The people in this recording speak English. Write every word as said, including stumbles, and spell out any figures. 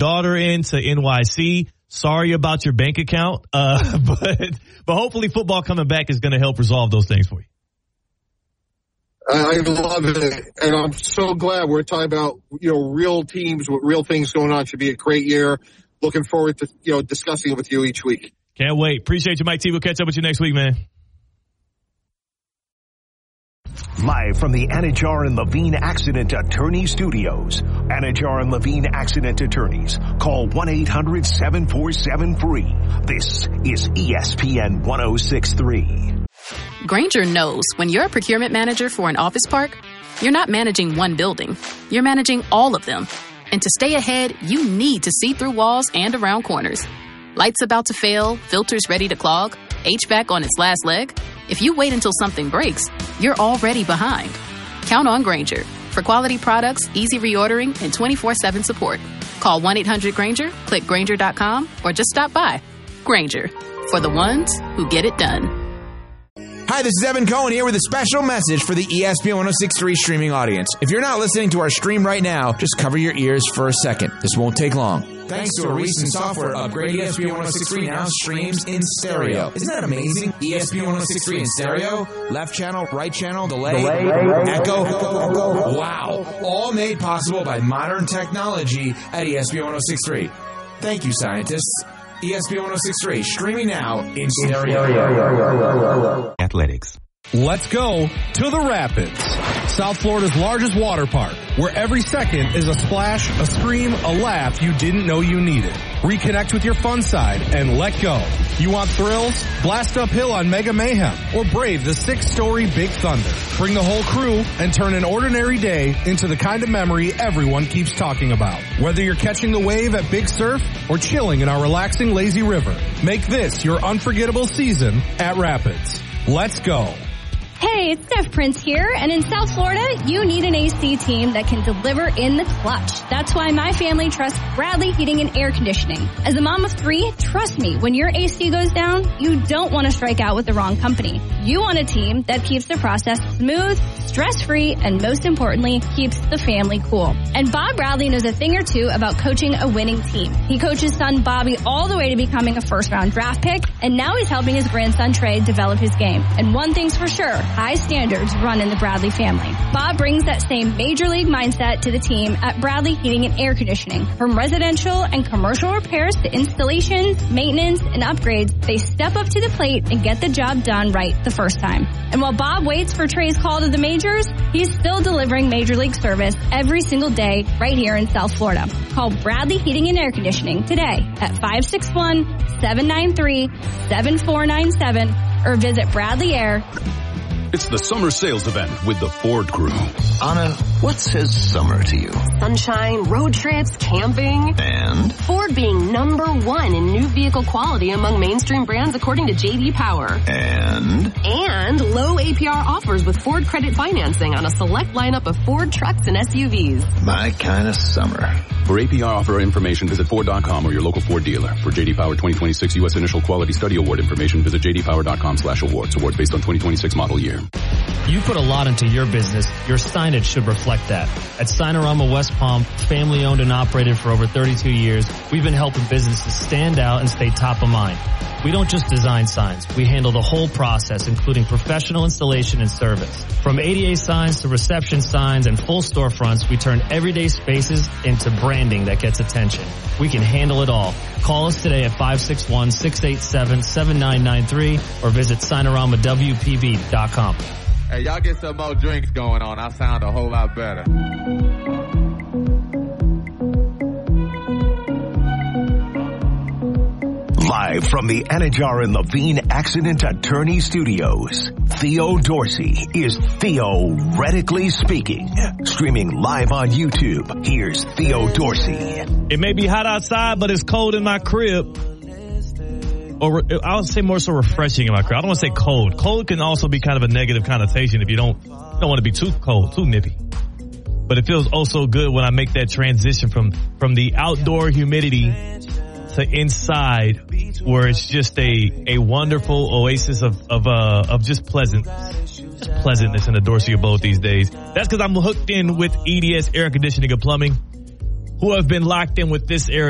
daughter into N Y C. Sorry about your bank account, uh, but but hopefully football coming back is going to help resolve those things for you. I love it, and I'm so glad we're talking about, you know, real teams with real things going on. It should be a great year. Looking forward to, you know, discussing it with you each week. Can't wait. Appreciate you, Mike T. We'll catch up with you next week, man. Live from the Anajar and Levine Accident Attorney Studios. Anajar and Levine Accident Attorneys. Call one eight hundred seven four seven free. This is E S P N ten sixty-three. Grainger knows when you're a procurement manager for an office park, you're not managing one building. You're managing all of them. And to stay ahead, you need to see through walls and around corners. Lights about to fail, filters ready to clog, H V A C on its last leg. If you wait until something breaks, you're already behind. Count on Grainger for quality products, easy reordering, and twenty-four seven support. Call one eight hundred Grainger, click Grainger dot com, or just stop by. Grainger, for the ones who get it done. Hi, this is Evan Cohen here with a special message for the E S P N ten sixty-three streaming audience. If you're not listening to our stream right now, just cover your ears for a second. This won't take long. Thanks to a recent software upgrade, E S P N ten sixty-three now streams in stereo. Isn't that amazing? E S P N ten sixty-three in stereo, left channel, right channel, delay, delay echo, echo, echo. Wow. All made possible by modern technology at E S P N ten sixty-three. Thank you, scientists. E S P N ten sixty-three, streaming now in stereo. Athletics. Let's go to the Rapids, South Florida's largest water park, where every second is a splash, a scream, a laugh you didn't know you needed. Reconnect with your fun side and let go. You want thrills? Blast uphill on Mega Mayhem or brave the six-story Big Thunder. Bring the whole crew and turn an ordinary day into the kind of memory everyone keeps talking about. Whether you're catching the wave at Big Surf or chilling in our relaxing lazy river, make this your unforgettable season at Rapids. Let's go. Hey, it's Steph Prince here, and in South Florida, you need an A C team that can deliver in the clutch. That's why my family trusts Bradley Heating and Air Conditioning. As a mom of three, trust me, when your A C goes down, you don't want to strike out with the wrong company. You want a team that keeps the process smooth, stress-free, and most importantly, keeps the family cool. And Bob Bradley knows a thing or two about coaching a winning team. He coached his son Bobby all the way to becoming a first-round draft pick, and now he's helping his grandson Trey develop his game. And one thing's for sure, high standards run in the Bradley family. Bob brings that same major league mindset to the team at Bradley Heating and Air Conditioning. From residential and commercial repairs to installations, maintenance, and upgrades, they step up to the plate and get the job done right the first time. And while Bob waits for Trey's call to the majors, he's still delivering major league service every single day right here in South Florida. Call Bradley Heating and Air Conditioning today at five six one, seven nine three, seven four nine seven or visit Bradley Air. It's the summer sales event with the Ford Crew. Anna, what says summer to you? Sunshine, road trips, camping. And? Ford being number one in new vehicle quality among mainstream brands according to J D Power. And? And low A P R offers with Ford credit financing on a select lineup of Ford trucks and S U Vs. My kind of summer. For A P R offer information, visit Ford dot com or your local Ford dealer. For J D Power twenty twenty-six U S Initial Quality Study Award information, visit J D Power dot com slash awards. Awards based on twenty twenty-six model year. You put a lot into your business. Your signage should reflect that. At Signorama West Palm, family owned and operated for over thirty-two years, we've been helping businesses stand out and stay top of mind. We don't just design signs. We handle the whole process, including professional installation and service. From A D A signs to reception signs and full storefronts, we turn everyday spaces into branding that gets attention. We can handle it all. Call us today at five six one, six eight seven, seven nine nine three or visit Signorama W P B dot com. Hey, y'all get some more drinks going on. I sound a whole lot better. Live from the Anajar and Levine Accident Attorney Studios, Theo Dorsey is theoretically speaking. Streaming live on YouTube, here's Theo Dorsey. It may be hot outside, but it's cold in my crib. Or I would say more so refreshing in my crib. I don't want to say cold. Cold can also be kind of a negative connotation if you don't, you don't want to be too cold, too nippy. But it feels oh so good when I make that transition from, from the outdoor humidity to inside, where it's just a, a wonderful oasis of, of, uh, of just pleasant, just pleasantness in the Dorsey abode these days. That's because I'm hooked in with E D S Air Conditioning and Plumbing, who have been locked in with this air